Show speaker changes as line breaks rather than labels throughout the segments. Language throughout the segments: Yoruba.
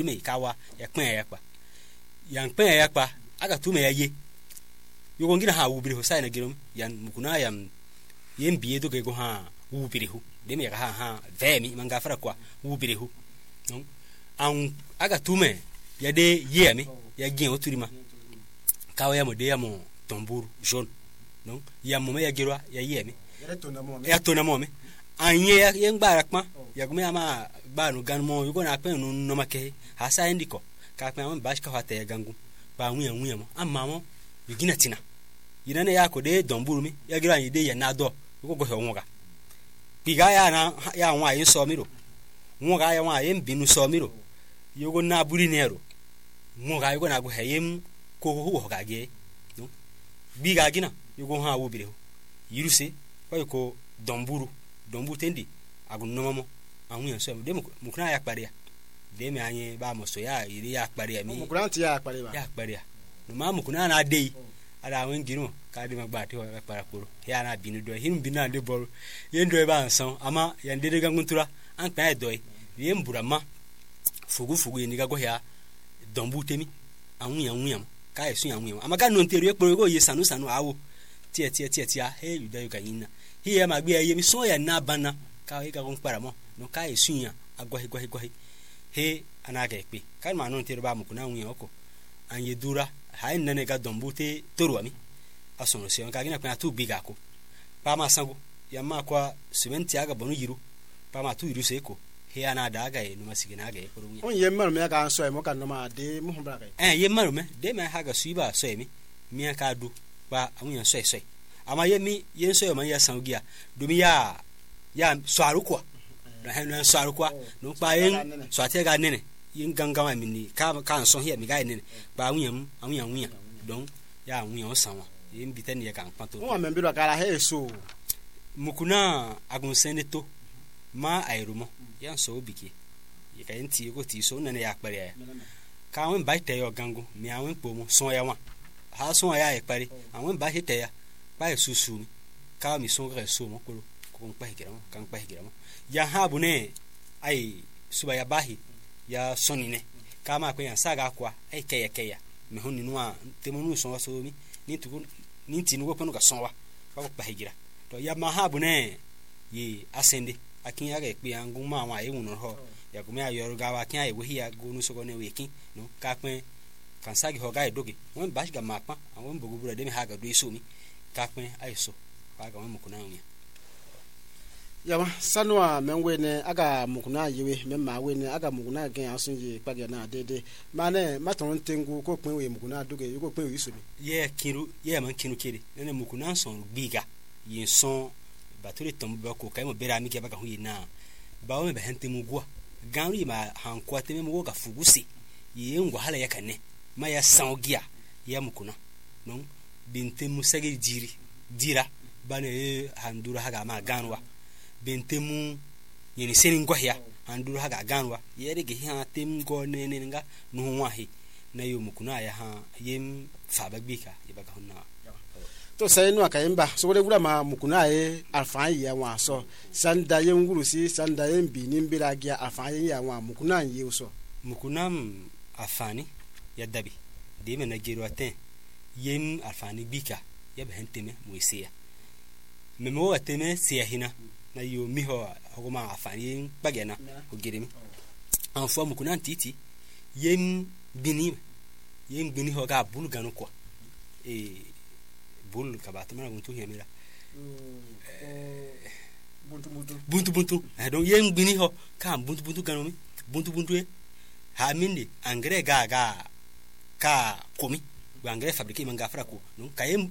me kawa ya kwen ya kwa yan kwen ya kwa aga tume ya ye yugo ngina ha wubiri ho sai na girom yan mukuna yam yen biye do go ha wubiri hu de me ha vemi manga fara kwa wubiri hu non an aga tume ya de ye mi ya gen oturima kawa ya mo de ya mo tomburu jaune non ya mo me ya girwa ya ye mi ya tona mo me anye ya ngba rakma ya gume ama ba no gan mo yugo na pen no make ha sai ndiko ka pen am bash ka hata ya gangu ba nwuya mo amma mo yigina tina yina ne ya ko de domburu mi ya gira yin de ya na do yugo go he wonga biga ya na ya nwa yin so mi ro wonga ya nwa yin binu so mi ro yugo na buri ne ro wonga yugo na go he yin ko ho ga ge no biga gina yugo ha wo bire yiruse ko domburu tendi agun nomo anwu so de mukuna ya kparia de me anye ba mo so ya iri ya kparia mi
mukuna ti ya kparia
ya kparia no ma mukuna na dei ada wen gino ka de magba ti ho ya kpara koro ya na binu do hin binu ande boro yen do ba nsan ama ya ndede ganguntura an pa do ye mburama fugu ye ni ga go ya dombu temi anwu ka esu anwu ama ga no nteru ekporo go ye sanu awo tie he yuda yuka yina hiya magbe ye mi so ya na bana ka he ga gon para mo no ka esu ya agwahi he anaga ekpe ka ma no nteru ba mukuna anwu oko anye dura ha nne ga dombute toru ami asono se ka gina kwa tu biga ko pa ma sango ya ma kwa sementi aga bonu yiru pa ma tu yiru se ko he ana daga e no masigina aga e koru
on ye maru me ka so e mo ka no ma de mo bra ka
ye maru me de me ha ga suiba so e mi aka du ba anwu so ama ye mi ye so e ma ya sangia do mi ya so arukwa na he no so arukwa no pa yen so atega nene yin gangama mi ni ka so he mi ga nene ba anwu don ya anwu sanwa yin bitani ya kan pato
o ma mbiro kala he so
mukuna agunseneto ma airumo yan so biki ye ka enti go ti so nene ya kpare ya ka wen ba te yo gangu mi awon pomo so ya wa ha so ya e kpare awon ba te ya ba susu mi ka mi so ga so mo ko pa higiramo kan pa higiramo ya ha bu ne ai suba ya bahi ya sonine ka ma ko yan saga kwa ai keya me honi no a temonu so so mi ni tinu go penu ga so wa ba pa higira to ya ma ha bu ne ye asende akin ya ga pe angu ma wa e wonu ho ya gumi ayoru ga wa kin ayi we ya go nu so go ne we kin no ka pen kan sagi ho ga doge won bash ga makpa awon bogu bura de mi ha ga do iso mi ka pen ayi so ba ga won mukuna wi
yawa sanwa menwe ne aga mukuna yewe memma we ne aga mukuna gen asun ye page na dede mane maton tengu ko pen we mukuna doge ko pen we iso mi
ye kiru ye man kinu kiri ne mukuna son biga yin son baturi tombe ko kai mo bera mi ke baka hu yina ba o me behente mu gwa ganri ma hankwa te me mo ga fugusi ye ngwa hala ya kanne ma ya sangia ya mukuna non binte mu sage dira bane handura haga ma ganwa binte mu yeni senin ngwa ya handura haga ganwa ye rege ha tem go ne nga no wa hi na yo mukuna ya ha yem fa bagbika ye baka hunna
to sai no aka yimba so de gura ma mukuna ye alfan ye wa so sanda ye nguru si sanda ye mbini mbira gia alfan ye wa mukuna ye so
mukuna afani ya dabi de me na gero aten yem alfani bika ya behenteme moisia memo ateme sia hina na yo miho hogoma afani bagena ko geremi en fo mukuna titi yem bini ho ga bulganu ko bul kabata mana guntu yamira buntu donc yen bini ho kam buntu ganomi buntu e ha minde engrais ga ka komi bu engrais fabriqué manga frako donc kayem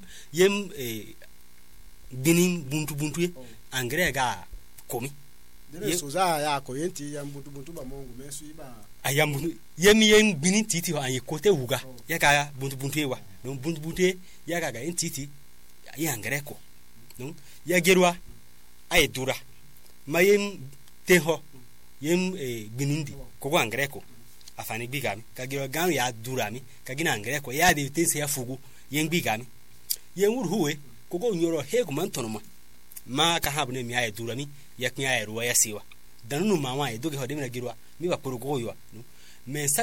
bini buntu e engrais ga komi
de so za ya ko yenti yam buntu ba mongu mesu iba
ayam buntu yen bini titi ho anye kote wuga ya ka buntu e wa donc buntu ya ga entiti ya ngreko non ya gerwa ay dura mayem teho yem binindi ko go ngreko afani bigami ka gerwa gan ya dura mi ka gina ngreko ya de tense ya fugu yen bigami yen urhuwe ko go nyoro he ko man tonoma ma ka habne mi ay dura mi ya knya ay ruwa ya siwa danunu ma wa e doge ho de mi na gerwa mi ba poro go yo no men